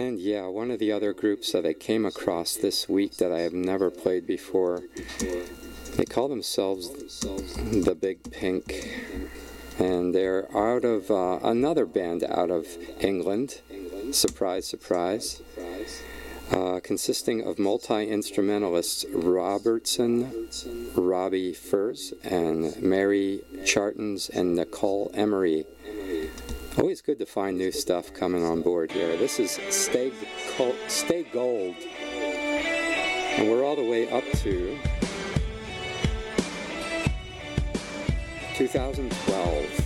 And yeah, one of the other groups that I came across this week that I have never played before, they call themselves the Big Pink, and they're out of another band out of England, surprise, surprise, consisting of multi-instrumentalists Robertson, Robbie Furs, and Mary Chartons and Nicole Emery. Always good to find new stuff coming on board here. This is Stay Gold, and we're all the way up to 2012.